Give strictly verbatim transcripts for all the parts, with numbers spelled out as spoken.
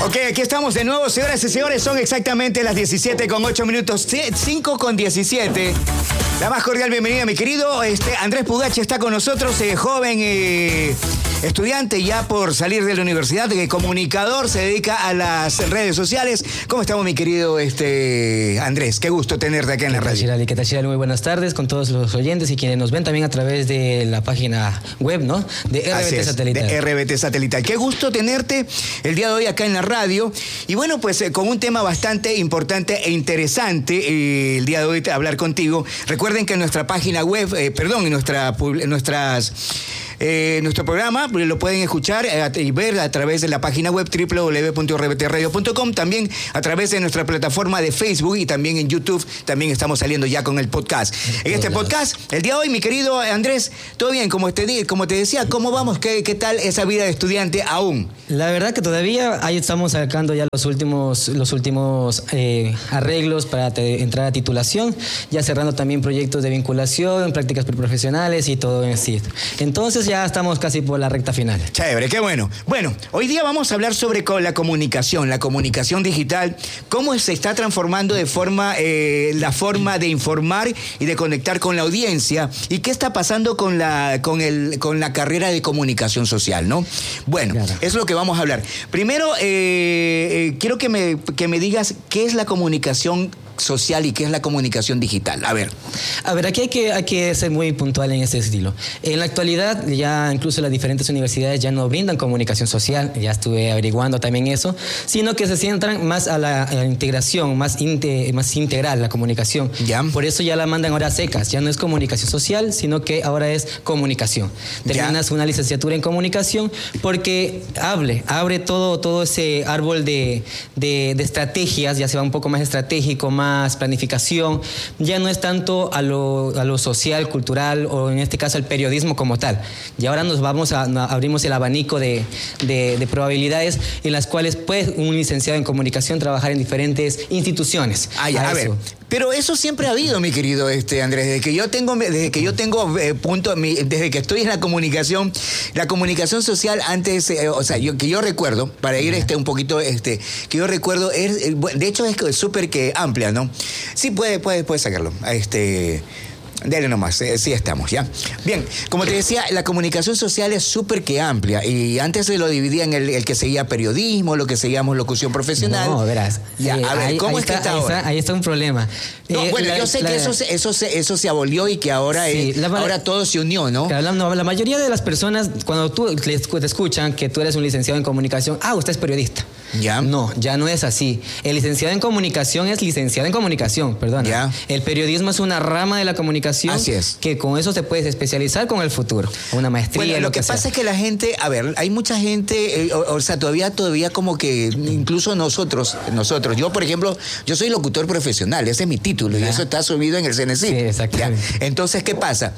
Ok, aquí estamos de nuevo, señoras y señores. Son exactamente las diecisiete con ocho minutos, cinco con diecisiete. La más cordial bienvenida, mi querido este, Andrés Pugache está con nosotros, eh, joven eh, estudiante ya por salir de la universidad, de comunicador, se dedica a las redes sociales. ¿Cómo estamos, mi querido este, Andrés? Qué gusto tenerte acá en la radio. Shirali, ¿qué tal, Shirali? Muy buenas tardes con todos los oyentes y quienes nos ven también a través de la página web, ¿no? De R B T Satelital. De R B T Satelital. Qué gusto tenerte el día de hoy acá en la radio. Y bueno, pues eh, con un tema bastante importante e interesante eh, el día de hoy hablar contigo. Recuerden que en nuestra página web, eh, perdón, en, nuestra, en nuestras... Eh, nuestro programa lo pueden escuchar eh, y ver a través de la página web doble u doble u doble u punto r b t radio punto com, también a través de nuestra plataforma de Facebook y también en YouTube. También estamos saliendo ya con el podcast. En este podcast, el día de hoy, mi querido Andrés, todo bien, como te, como te decía, ¿cómo vamos? ¿Qué, qué tal esa vida de estudiante aún? La verdad que todavía ahí estamos sacando ya los últimos, los últimos eh, arreglos para te, entrar a titulación, ya cerrando también proyectos de vinculación, prácticas preprofesionales y todo en sí. Entonces ya estamos casi por la recta final. Chévere, qué bueno. Bueno, hoy día vamos a hablar sobre la comunicación, la comunicación digital, cómo se está transformando de forma, eh, la forma de informar y de conectar con la audiencia y qué está pasando con la, con el, con la carrera de comunicación social, ¿no? Bueno, claro. Es lo que vamos a hablar. Primero, eh, eh, quiero que me, que me digas qué es la comunicación social y qué es la comunicación digital. A ver. A ver, aquí hay que, hay que ser muy puntual en ese estilo. En la actualidad, ya incluso las diferentes universidades ya no brindan comunicación social, ya estuve averiguando también eso, sino que se centran más a la, a la integración, más, inte, más integral la comunicación. Ya. Por eso ya la mandan ahora secas, ya no es comunicación social, sino que ahora es comunicación. Terminas ya. Una licenciatura en comunicación porque hable, abre todo, todo ese árbol de, de, de estrategias, ya se va un poco más estratégico, más planificación, ya no es tanto a lo, a lo social, cultural o en este caso al periodismo como tal. Y ahora nos vamos a, a abrimos el abanico de, de, de probabilidades en las cuales puede un licenciado en comunicación trabajar en diferentes instituciones. Ay, a, a ver, pero eso siempre ha habido, mi querido este, Andrés, desde que yo tengo, desde que yo tengo eh, punto, mi, desde que estoy en la comunicación, la comunicación social antes, eh, o sea, yo, que yo recuerdo, para ir este, un poquito, este, que yo recuerdo, es, de hecho es súper que amplia, ¿no? Sí, puede, puede, puede sacarlo. Este, dale nomás, eh, sí estamos, ¿ya? Bien, como te decía, la comunicación social es súper que amplia y antes se lo dividía en el, el que seguía periodismo, lo que seguíamos locución profesional. No, verás. Ya, eh, a ver, ahí, ¿cómo ahí es que está, está ahí ahora? Está, ahí está un problema. No, eh, bueno, la, yo sé la, que eso, se, eso, se, eso se abolió y que ahora, sí, es, la, ahora todo se unió, ¿no? Claro, no, la mayoría de las personas, cuando tú te escuchan que tú eres un licenciado en comunicación, ah, usted es periodista. Ya. No, ya no es así. El licenciado en comunicación es licenciado en comunicación, perdona. Ya. El periodismo es una rama de la comunicación. Así es. Que con eso te puedes especializar con el futuro. Una maestría. Bueno, lo, lo que, que pasa sea. es que la gente, a ver, hay mucha gente, eh, o, o sea, todavía, todavía como que, incluso nosotros, nosotros, yo por ejemplo, yo soy locutor profesional, ese es mi título, ya. Y eso está subido en el C N C. Sí, exactamente. ¿Ya? Entonces, ¿qué pasa?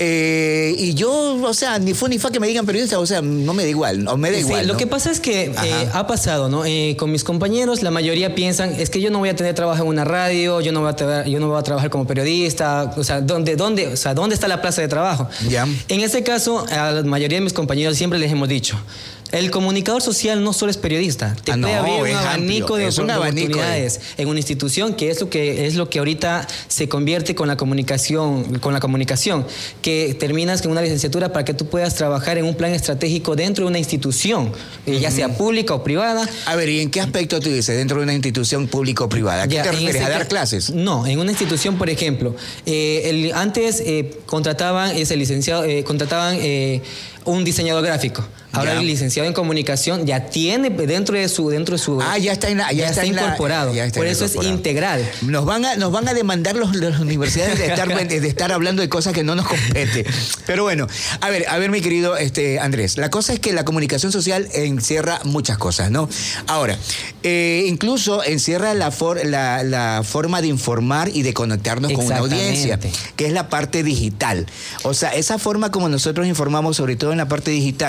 Eh, y yo, o sea, ni fu ni fa que me digan periodista, o sea, no me da igual, o me da sí, igual. Lo ¿no? que pasa es que eh, ha pasado, ¿no? Eh, con mis compañeros, la mayoría piensan, es que yo no voy a tener trabajo en una radio, yo no voy a, tener, yo no voy a trabajar como periodista, o sea, ¿dónde, dónde, o sea, ¿dónde está la plaza de trabajo? Ya. En este caso, a la mayoría de mis compañeros siempre les hemos dicho, el comunicador social no solo es periodista, te ah, puede no, abrir un abanico de, es un de abanico oportunidades de... en una institución que es lo que es lo que ahorita se convierte con la comunicación, con la comunicación, que terminas con una licenciatura para que tú puedas trabajar en un plan estratégico dentro de una institución, uh-huh. ya sea pública o privada. A ver, ¿y en qué aspecto tú dices dentro de una institución pública o privada? ¿A qué ya, te refieres? ¿A dar clases? No, en una institución, por ejemplo, eh, el, antes eh, contrataban ese licenciado, eh, contrataban eh, un diseñador gráfico. Ahora ya. El licenciado en comunicación ya tiene dentro de su dentro de su ah ya está en la, ya, ya está, está en incorporado. La, ya está por eso incorporado. Es integral. Nos van a nos van a demandar los, las universidades de estar de estar hablando de cosas que no nos compete. Pero bueno, a ver, a ver mi querido este Andrés, la cosa es que la comunicación social encierra muchas cosas, ¿no? Ahora, eh, incluso encierra la, for, la la forma de informar y de conectarnos con una audiencia, que es la parte digital. O sea, esa forma como nosotros informamos, sobre todo en la parte digital,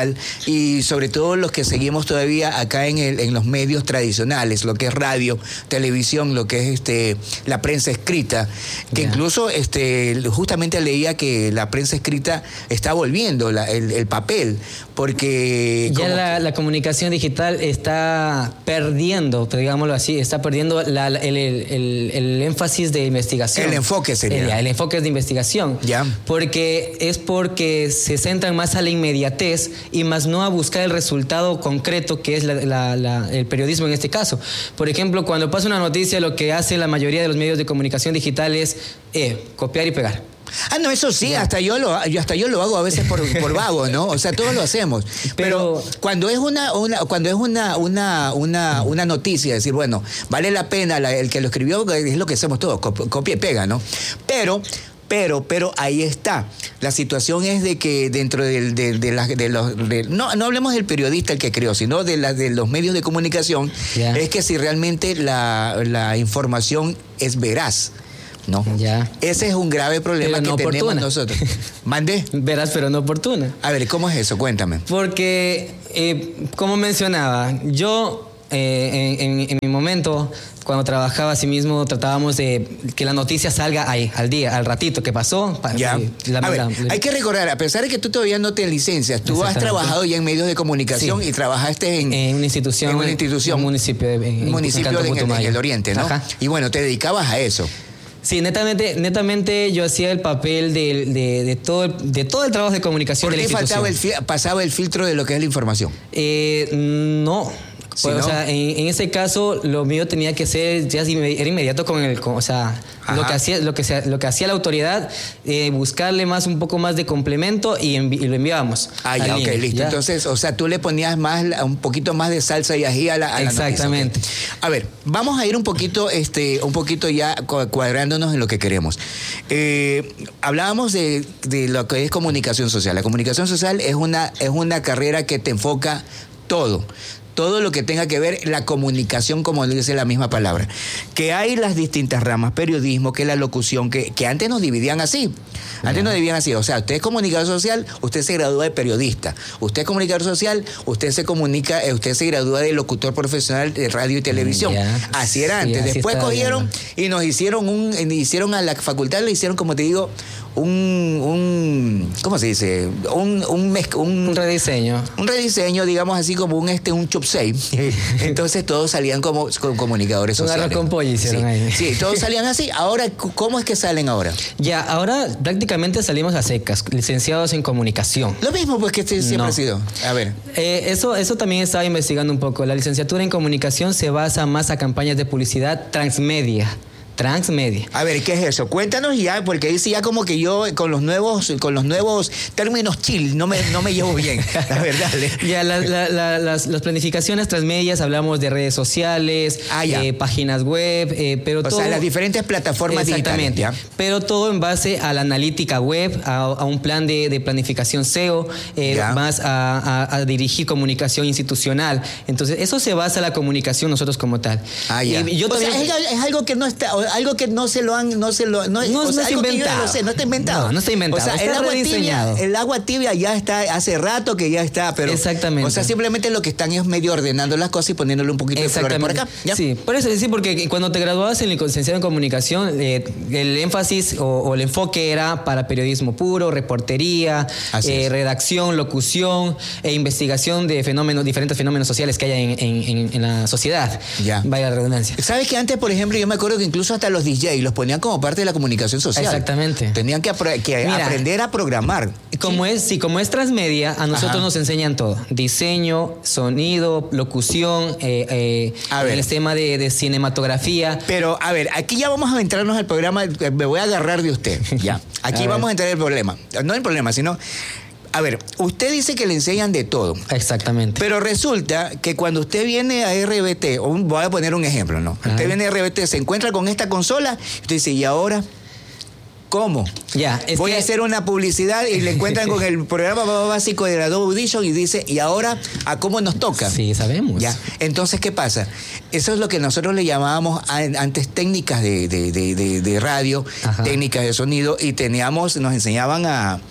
y sobre todo los que seguimos todavía acá en, el, en los medios tradicionales, lo que es radio, televisión, lo que es este la prensa escrita, que yeah. incluso este justamente leía que la prensa escrita está volviendo la, el, el papel, porque... Ya la, que, la comunicación digital está perdiendo, digámoslo así, está perdiendo la, el, el, el, el énfasis de investigación. El enfoque sería. El, el enfoque es de investigación. Ya. Porque es porque se centran más a la inmediatez y más no a buscar el resultado concreto que es la, la, la, el periodismo en este caso. Por ejemplo, cuando pasa una noticia, lo que hace la mayoría de los medios de comunicación digital es eh, copiar y pegar. Ah, no, eso sí, yeah. hasta yo lo hasta yo lo hago a veces por, por vago, ¿no? O sea, todos lo hacemos. Pero, Pero cuando es una, una cuando es una una una una noticia, decir, bueno, vale la pena, la, el que lo escribió es lo que hacemos todos, copia y pega, ¿no? Pero Pero, pero ahí está. La situación es de que dentro de, de, de, la, de los... De, no, no hablemos del periodista el que creó, sino de, la, de los medios de comunicación, yeah. es que si realmente la, la información es veraz. No. Ya. Ese es un grave problema pero no que oportuna. tenemos nosotros. ¿Mandé? Verás, pero no oportuna. A ver, ¿cómo es eso? Cuéntame. Porque, eh, como mencionaba, yo eh, en, en, en mi momento, cuando trabajaba así mismo, tratábamos de que la noticia salga ahí, al día, al ratito que pasó. Ya. La, a ver, la, la, hay que recordar, a pesar de que tú todavía no te licencias, tú has trabajado ya en medios de comunicación sí. y trabajaste en, en una institución. En una institución. Un municipio de, en, un municipio en, en, en el oriente, ¿no? Ajá. Y bueno, te dedicabas a eso. Sí, netamente, netamente yo hacía el papel de, de, de, todo, el, de todo el trabajo de comunicación de la institución. ¿Por qué faltaba el, pasaba el filtro de lo que es la información? Eh, no. ¿Sí, pues, no? O sea, en, en ese caso, lo mío tenía que ser, ya era inmediato con el, con, o sea, lo que hacía, lo que se, lo que hacía la autoridad, eh, buscarle más, un poco más de complemento y, envi, y lo enviábamos. Ah, ya, ok, listo. ¿Ya? Entonces, o sea, tú le ponías más, un poquito más de salsa y ají a la, a la Exactamente. noticia. Okay. A ver, vamos a ir un poquito, este, un poquito ya cuadrándonos en lo que queremos. Eh, hablábamos de, de lo que es comunicación social. La comunicación social es una, es una carrera que te enfoca todo. Todo lo que tenga que ver la comunicación, como dice la misma palabra. Que hay las distintas ramas, periodismo, que la locución, que, que antes nos dividían así. Antes yeah. nos dividían así. O sea, usted es comunicador social, usted se gradúa de periodista. Usted es comunicador social, usted se comunica, usted se gradúa de locutor profesional de radio y televisión. Yeah. Así era antes. Sí, así después cogieron bien. y nos hicieron un, hicieron a la facultad, le hicieron, como te digo, un, un ¿cómo se dice? Un, un, mezc- un, un rediseño. Un rediseño, digamos así, como un este, un chopsei. Entonces todos salían como, como comunicadores sociales. Un arroz con pollo hicieron sí. ahí. Sí, todos salían así. Ahora, ¿cómo es que salen ahora? Ya, ahora prácticamente salimos a secas, licenciados en comunicación. Lo mismo pues que siempre no. ha sido. A ver. Eh, eso, eso también estaba investigando un poco. La licenciatura en comunicación se basa más a campañas de publicidad transmedia. Transmedia. A ver, ¿qué es eso? Cuéntanos ya, porque dice ya como que yo con los nuevos, con los nuevos términos chill no me, no me llevo bien, la verdad. Ya, la, la, la, las, las planificaciones transmedias, hablamos de redes sociales, ah, eh, páginas web, eh, pero o todo... O sea, las diferentes plataformas exactamente, digitales. Exactamente. Pero todo en base a la analítica web, a, a un plan de, de planificación S E O, eh, más a, a, a dirigir comunicación institucional. Entonces, eso se basa en la comunicación nosotros como tal. Ah, ya. Y yo o también... sea, es, es algo que no está... Algo que no se lo han, no se lo, no, no, o no sea, está inventado. No, sé, no está inventado. No, no está inventado. O sea, está el agua rediseñado. tibia, el agua tibia ya está hace rato que ya está, pero exactamente. O sea, simplemente lo que están es medio ordenando las cosas y poniéndole un poquito de flores por acá. ¿Ya? Sí, por eso sí, porque cuando te graduabas en licenciado en comunicación, eh, el énfasis o, o el enfoque era para periodismo puro, reportería, eh, redacción, locución e investigación de fenómenos, diferentes fenómenos sociales que hay en, en, en la sociedad. Ya. Vaya la redundancia. ¿Sabes que antes, por ejemplo, yo me acuerdo que incluso hasta los D J los ponían como parte de la comunicación social? Exactamente. Tenían que, apre- que Mira, aprender a programar. Como ¿sí? es, sí, como es transmedia, a nosotros Ajá. nos enseñan todo. Diseño, sonido, locución, eh, eh, el tema de, de cinematografía. Pero, a ver, aquí ya vamos a entrarnos al programa, me voy a agarrar de usted. Ya. Aquí a vamos ver. a entrar el problema. No el problema, sino... A ver, usted dice que le enseñan de todo. Exactamente. Pero resulta que cuando usted viene a R B T, un, voy a poner un ejemplo, ¿no? Ajá. Usted viene a R B T, se encuentra con esta consola, usted dice, ¿y ahora cómo? Ya, es voy que... a hacer una publicidad y le encuentran con el programa básico de Adobe Audition y dice, ¿y ahora a cómo nos toca? Sí, sabemos. Ya. Entonces, ¿qué pasa? Eso es lo que nosotros le llamábamos antes técnicas de, de, de, de, de radio, Ajá. técnicas de sonido, y teníamos, nos enseñaban a...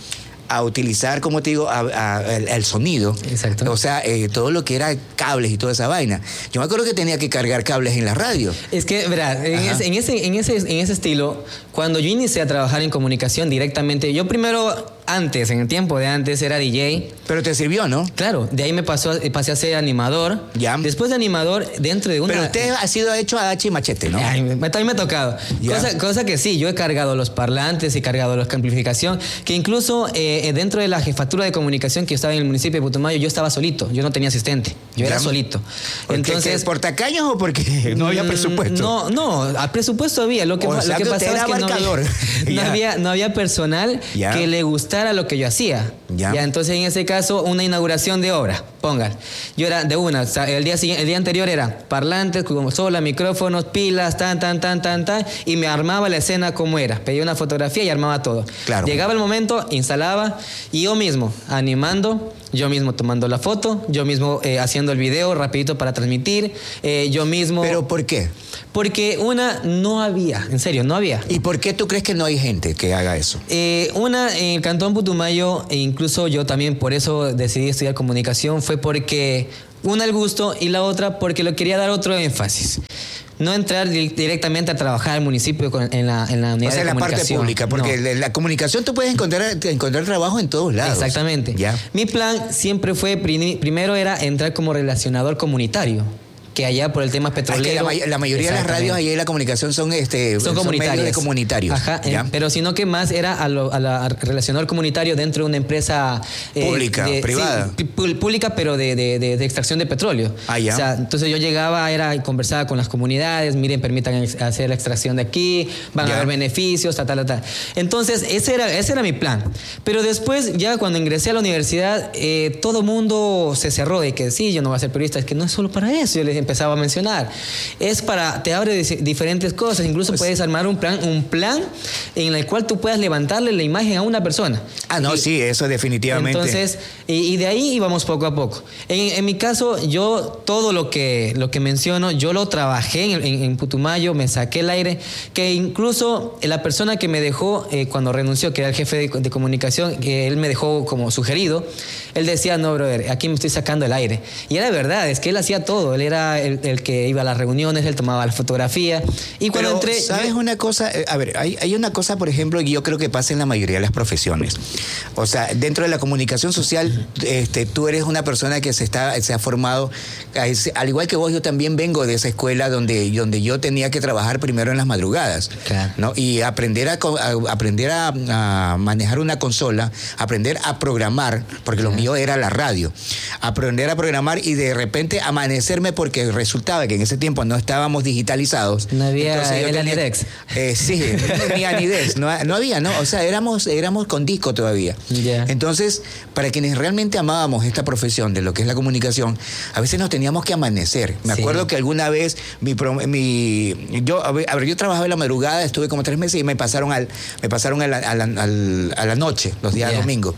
a utilizar, como te digo, a, a, el, el sonido. Exacto. O sea, eh, todo lo que era cables y toda esa vaina. Yo me acuerdo que tenía que cargar cables en la radio. Es que, verá, en ese, en, ese, en, ese, en ese estilo, cuando yo inicié a trabajar en comunicación directamente, yo primero, antes, en el tiempo de antes, era D J. Pero te sirvió, ¿no? Claro, de ahí me pasó, pasé a ser animador. Ya. Después de animador, dentro de una... Pero usted ha sido hecho a hacha y machete, ¿no? Ay, me, también me ha tocado. Cosa, cosa que sí, yo he cargado los parlantes, he cargado la amplificación, que incluso eh, dentro de la jefatura de comunicación que yo estaba en el municipio de Putumayo, yo estaba solito, yo no tenía asistente, yo ¿Ya? era solito. ¿Por Entonces, qué, ¿Por tacaños o porque no había presupuesto? No, no, a presupuesto había. Lo que, O lo sea que que usted pasaba era es que no abarcador. había, no, Ya. había, no había personal Ya. que le gustara lo que yo hacía. Ya. Ya, entonces en ese caso, una inauguración de obra, pongan. Yo era de una, o sea, el día siguiente, el día anterior era parlantes, consola, micrófonos, pilas, tan, tan, tan, tan, tan, y me armaba la escena como era. Pedía una fotografía y armaba todo. Claro. Llegaba el momento, instalaba, y yo mismo, animando, yo mismo tomando la foto, yo mismo eh, haciendo el video rapidito para transmitir, eh, yo mismo... ¿Pero por qué? Porque una, no había, en serio, no había. ¿Y por qué tú crees que no hay gente que haga eso? Eh, una, en el Cantón Putumayo, e incluso yo también por eso decidí estudiar comunicación, fue porque, una, el gusto, y la otra, porque le quería dar otro énfasis. No entrar di- directamente a trabajar al municipio con- en, la, en la unidad O sea, de en la parte comunicación. pública, porque No. la, la comunicación tú puedes encontrar, encontrar trabajo en todos lados. Exactamente. Ya. Mi plan siempre fue, pri- primero era entrar como relacionador comunitario, que allá por el tema Ah, es petrolero... que la, may- la mayoría de las radios allá y la comunicación son este Son comunitarias. medios de comunitarios. Ajá, eh, ¿ya? pero sino que más era a, lo, a la a relacionador comunitario dentro de una empresa... eh, Pública, de- privada. sí, pu- pública, pero de, de, de, de extracción de petróleo. Ah, ya. O sea, entonces yo llegaba, era y conversaba con las comunidades, miren, permitan ex- hacer la extracción de aquí, van Ya. a haber beneficios, tal, tal, tal. Entonces, ese era, ese era mi plan. Pero después, ya cuando ingresé a la universidad, eh, todo mundo se cerró de que sí, yo no voy a ser periodista, es que no es solo para eso, yo les empezaba a mencionar. Es para, te abre dis- diferentes cosas, incluso Pues- puedes armar un plan, un plan en el cual tú puedas levantarle la imagen a una persona. Ah, no, Y- sí, eso definitivamente. entonces, y, y de ahí íbamos poco a poco. En, en mi caso, yo todo lo que, lo que menciono, yo lo trabajé en, en- en Putumayo, me saqué el aire, que incluso la persona que me dejó eh, cuando renunció, que era el jefe de, de comunicación, que él me dejó como sugerido, él decía, no, brother, aquí me estoy sacando el aire. Y era verdad, es que él hacía todo, él era el, el que iba a las reuniones, él tomaba la fotografía. Y cuando Pero, entré... ¿sabes una cosa? Eh, A ver, hay, hay una cosa, por ejemplo, que yo creo que pasa en la mayoría de las profesiones. O sea, dentro de la comunicación social, este, tú eres una persona que se, está, se ha formado, es- al igual que vos, yo también vengo de esa escuela donde, donde yo tenía que trabajar primero en las madrugadas. Claro. ¿no? Y aprender, a, co- a- aprender a, a manejar una consola, aprender a programar, porque lo mío era la radio. Aprender a programar y de repente amanecerme porque resultaba que en ese tiempo no estábamos digitalizados. No había Entonces yo el tenía- Anidex. Eh, sí, ni Anidex, no, no había, ¿no? O sea, éramos, éramos con disco todavía. Ya. Entonces, para quienes realmente amábamos esta profesión de lo que es la comunicación, a veces nos teníamos que amanecer. Me Sí. acuerdo que alguna vez mi, pro- mi yo, a ver, a ver, yo trabajaba en la madrugada, estuve como tres meses y me pasaron al, me pasaron a la, a la, al- a la noche, los días Ya. domingos.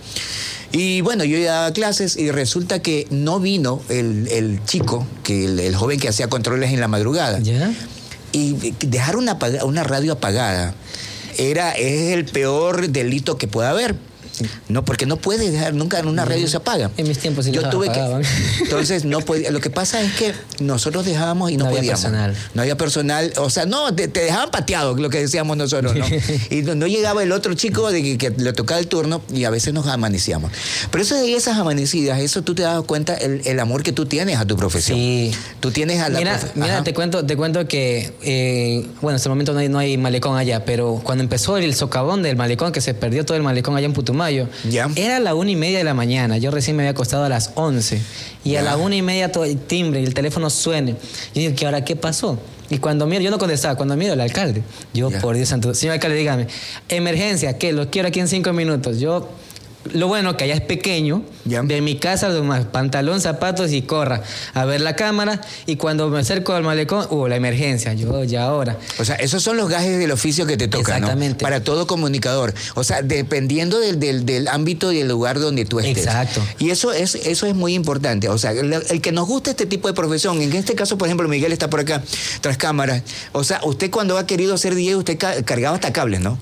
Y bueno, yo ya daba clases y resulta que no vino el, el chico, que el, el joven que hacía controles en la madrugada. ¿Ya? Y dejar una, apaga- una radio apagada era, es el peor delito que pueda haber. No, porque no puedes dejar, nunca en una radio se apaga. En mis tiempos sí Yo las tuve apagaban. que, entonces no podía, lo que pasa es que nosotros dejábamos y no, No había podíamos. personal. No había personal, o sea, no, te, te dejaban pateado, lo que decíamos nosotros, ¿no? Y no, no llegaba el otro chico de que, que le tocaba el turno y a veces nos amanecíamos. Pero eso de esas amanecidas, eso tú te das cuenta el, el amor que tú tienes a tu profesión. Sí. Tú tienes a la Mira, profe- mira Ajá. te cuento, te cuento que, eh, bueno, hasta el momento no hay, no hay malecón allá, pero cuando empezó el socavón del malecón, que se perdió todo el malecón allá en Putumayo, Ya. era la una y media de la mañana. Yo recién me había acostado a las once. Y Ya. a la una y media todo el timbre y el teléfono suene. Yo digo, ¿qué ahora qué pasó? Y cuando miro, yo no contestaba, cuando miro al alcalde, yo, Ya. por Dios santo, señor alcalde, dígame, emergencia, ¿qué? Lo quiero aquí en cinco minutos. Yo, lo bueno que allá es pequeño, Ya. de mi casa, más pantalón, zapatos y corra a ver la cámara. Y cuando me acerco al malecón, uh, la emergencia, yo ya ahora. O sea, esos son los gajes del oficio que te tocan, ¿no? Exactamente. Para todo comunicador. O sea, dependiendo del, del, del ámbito y del lugar donde tú estés. Exacto. Y eso es, eso es muy importante. O sea, el, el que nos gusta este tipo de profesión, en este caso, por ejemplo, Miguel está por acá, tras cámaras. O sea, usted cuando ha querido ser D J, usted ca- cargaba hasta cables, ¿no?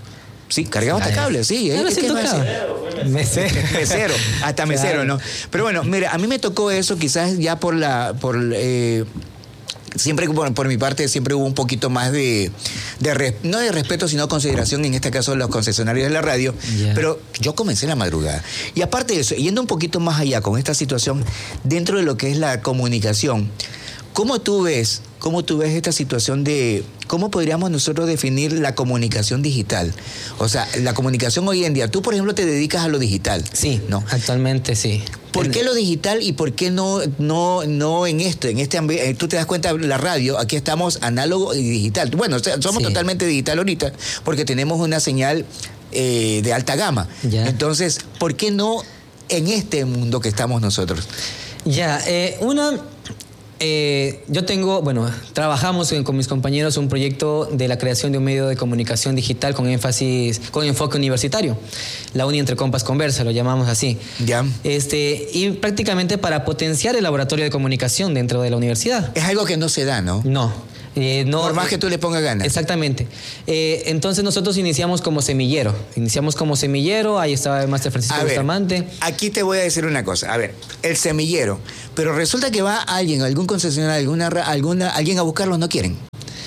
Sí, cargaba hasta cables, sí. Claro, ¿eh? sí ¿Qué tocaba. más? Mesero. Mesero, hasta mesero, Claro. ¿no? Pero bueno, mira, a mí me tocó eso quizás ya por la... por eh, Siempre, por, por mi parte, siempre hubo un poquito más de, de res, no de respeto, sino consideración, en este caso, de los concesionarios de la radio. Yeah. Pero yo comencé en la madrugada. Y aparte de eso, yendo un poquito más allá con esta situación, dentro de lo que es la comunicación, ¿cómo tú ves, cómo tú ves esta situación de cómo podríamos nosotros definir la comunicación digital? O sea, la comunicación hoy en día, tú, por ejemplo, te dedicas a lo digital. Sí, ¿no? actualmente sí. ¿Por qué lo digital y por qué no, no, no en esto, en este ambiente? Tú te das cuenta, la radio, aquí estamos análogo y digital. Bueno, o sea, somos Sí. totalmente digital ahorita porque tenemos una señal eh, de alta gama. Ya. Entonces, ¿por qué no en este mundo que estamos nosotros? Ya, eh, una... Eh, yo tengo, bueno, trabajamos en- con mis compañeros un proyecto de la creación de un medio de comunicación digital con énfasis, con enfoque universitario. La Uni Entre Compas Conversa, lo llamamos así. Ya. Este, y prácticamente para potenciar el laboratorio de comunicación dentro de la universidad. Es algo que no se da, ¿no? No. eh, no Por más que tú le pongas ganas. Exactamente. Eh, entonces nosotros iniciamos como semillero. Iniciamos como semillero, ahí estaba el máster Francisco A ver, Bustamante. aquí te voy a decir una cosa. A ver, el semillero. Pero resulta que va alguien, algún concesionario, alguna, ra- alguna, alguien a buscarlos, no quieren.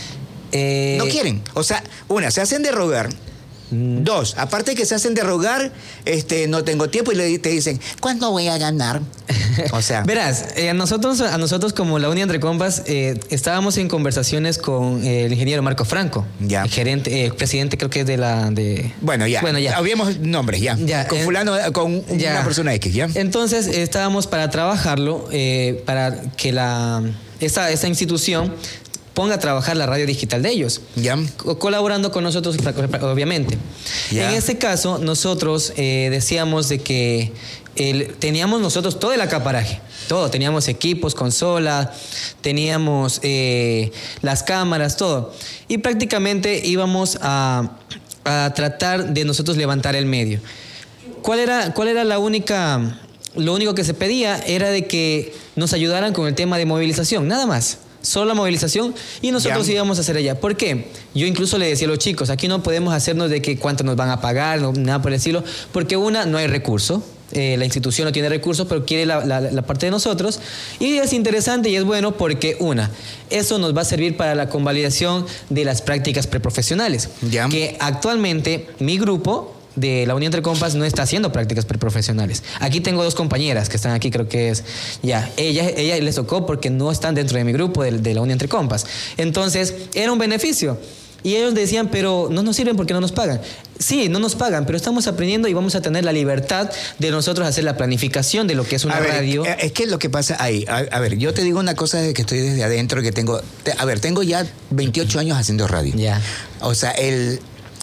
Eh, No quieren. O sea, una, se hacen de rogar. Mm. Dos, aparte que se hacen de rogar, este, no tengo tiempo y le, te dicen, ¿cuándo voy a ganar? O sea, Verás, eh, a nosotros, a nosotros como la Uni Entre Compas, eh, estábamos en conversaciones con eh, el ingeniero Marco Franco, Ya. el gerente, eh, presidente creo que es de la de. bueno, ya. Bueno, ya. Habíamos nombres, ya. Ya, Con eh, fulano, con Ya. una persona X, ya. Entonces eh, estábamos para trabajarlo, eh, para que la esta, esta institución ponga a trabajar la radio digital de ellos. Ya. Co- colaborando con nosotros, obviamente. Ya. En este caso, nosotros eh, decíamos de que el- teníamos nosotros todo el acaparaje, todo, teníamos equipos, consola, teníamos eh, las cámaras, todo. Y prácticamente íbamos a, a tratar de nosotros levantar el medio. ¿Cuál era, cuál era la única, lo único que se pedía era de que nos ayudaran con el tema de movilización, nada más. Solo la movilización y nosotros Ya. íbamos a hacer allá. ¿Por qué? Yo incluso le decía a los chicos, aquí no podemos hacernos de que cuánto nos van a pagar, no, nada por el estilo, porque una, no hay recurso, eh, la institución no tiene recursos, pero quiere la, la- la parte de nosotros. Y es interesante y es bueno porque una, eso nos va a servir para la convalidación de las prácticas preprofesionales. Ya. Que actualmente mi grupo de la Unión Entre Compas no está haciendo prácticas preprofesionales. Aquí tengo dos compañeras que están aquí, creo que es ya. Ella, ella les tocó porque no están dentro de mi grupo de, de la Unión Entre Compas. Entonces, era un beneficio. Y ellos decían, pero no nos sirven porque no nos pagan. Sí, no nos pagan, pero estamos aprendiendo y vamos a tener la libertad de nosotros hacer la planificación de lo que es una A ver, radio. eh, es que lo que pasa ahí, a, a ver, yo te digo una cosa desde que estoy desde adentro, que tengo, te- a ver, tengo ya veintiocho años haciendo radio. Ya. O sea, el...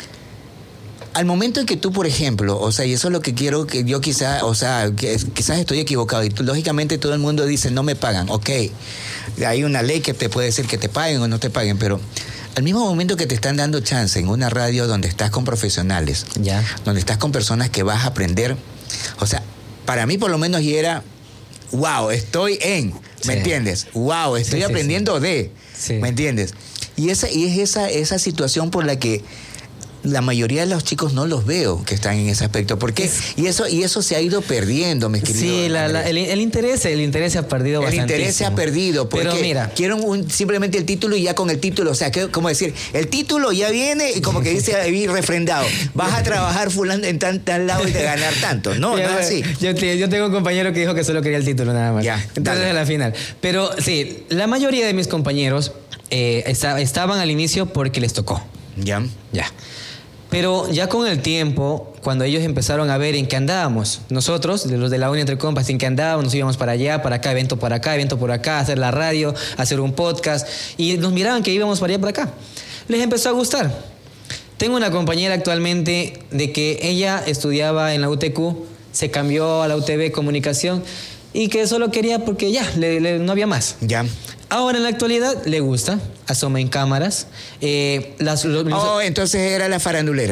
Al momento en que tú, por ejemplo, o sea, y eso es lo que quiero que yo quizás, o sea, que, quizás estoy equivocado y tú, lógicamente todo el mundo dice no me pagan, ok, hay una ley que te puede decir que te paguen o no te paguen, pero al mismo momento que te están dando chance en una radio donde estás con profesionales, Ya. donde estás con personas que vas a aprender, o sea, para mí por lo menos y era, wow, estoy en, ¿me Sí. entiendes? Wow, estoy Sí, sí, aprendiendo de, Sí. ¿me entiendes? Y esa y es esa esa situación por la que la mayoría de los chicos no los veo que están en ese aspecto. ¿Por qué? Y eso, y eso se ha ido perdiendo, mis queridos. Sí, la- la- el, el interés, el interés se ha perdido El bastante. interés se ha perdido porque Pero mira, quiero un- simplemente el título y ya con el título, o sea, que, como decir, el título ya viene y como que dice ahí refrendado, vas a trabajar fulano en tan, tal lado y de ganar tanto. No, no Ya, es así. Yo, te- yo tengo un compañero que dijo que solo quería el título nada más. Ya, Entonces dale. a la final. Pero sí, la mayoría de mis compañeros eh, esta- estaban al inicio porque les tocó. Ya. Ya. Pero ya con el tiempo, cuando ellos empezaron a ver en qué andábamos, nosotros, de los de la Unión Entre Compas, en qué andábamos, nos íbamos para allá, para acá, evento para acá, evento por acá, hacer la radio, hacer un podcast, y nos miraban que íbamos para allá, para acá. Les empezó a gustar. Tengo una compañera actualmente de que ella estudiaba en la U T Q, se cambió a la U T B Comunicación, y que solo quería porque ya, le- le- no había más. Ya. Ahora en la actualidad le gusta, asoma en cámaras. eh, las, los- Oh, entonces era la farandulera.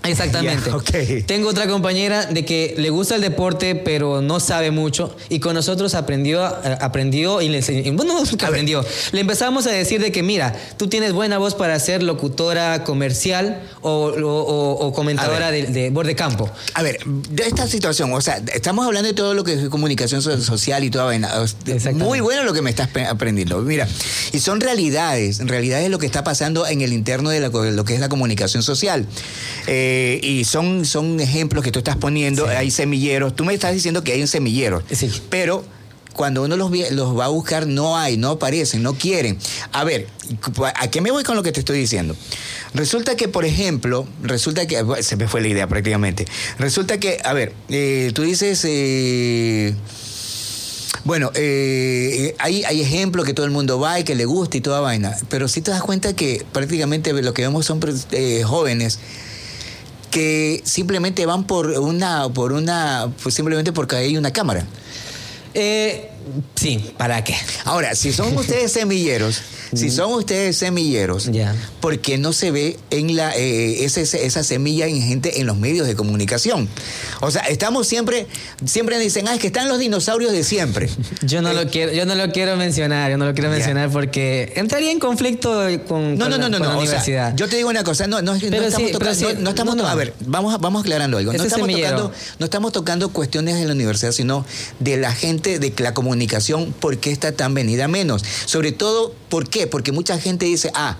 Exactamente. Yeah, okay. Tengo otra compañera de que le gusta el deporte, pero no sabe mucho. Y con nosotros aprendió, aprendió y le enseñó. Bueno, no aprendió. Le empezamos a decir de que, mira, tú tienes buena voz para ser locutora comercial o, o, o comentadora de, de borde campo. A ver, de esta situación, o sea, estamos hablando de todo lo que es comunicación social y toda vaina. Muy bueno lo que me estás aprendiendo. Mira, y son realidades, realidades lo que está pasando en el interno de la, lo que es la comunicación social. Eh, Eh, y son, son ejemplos que tú estás poniendo, sí. Hay semilleros, tú me estás diciendo que hay un semillero, sí. Pero cuando uno los, los va a buscar no hay, no aparecen, no quieren. A ver, ¿a qué me voy con lo que te estoy diciendo? Resulta que, por ejemplo, resulta que, se me fue la idea prácticamente, resulta que, a ver, eh, tú dices... Eh, Bueno, eh, hay, hay ejemplos que todo el mundo va y que le gusta y toda vaina, pero si te das cuenta que prácticamente lo que vemos son eh, jóvenes que simplemente van por una, por una, pues simplemente porque hay una cámara. Eh, sí, ¿para qué? Ahora, si son ustedes semilleros, si son ustedes semilleros, yeah. ¿por qué no se ve en la eh, esa, esa semilla en gente en los medios de comunicación? O sea, estamos siempre, siempre dicen, ah, es que están los dinosaurios de siempre. Yo no eh, lo quiero, yo no lo quiero mencionar, yo no lo quiero yeah. mencionar porque entraría en conflicto con, no, con no, no, la, no, con no, la o universidad. Sea, yo te digo una cosa, no, no, no estamos sí, tocando, sí, no, no estamos, no, no. a ver, vamos, vamos aclarando algo. No estamos tocando, no estamos tocando cuestiones de la universidad, sino de la gente, de la comunicación, ¿por qué está tan venida menos? Sobre todo, ¿por qué? Porque mucha gente dice, ah,